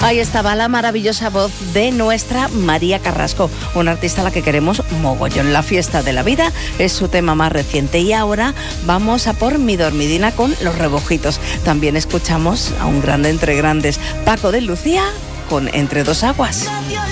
Ahí estaba la maravillosa voz de nuestra María Carrasco, una artista a la que queremos mogollón. La fiesta de la vida es su tema más reciente y ahora vamos a por Mi Dormidina con Los Rebojitos. También escuchamos a un grande entre grandes, Paco de Lucía, con Entre dos aguas.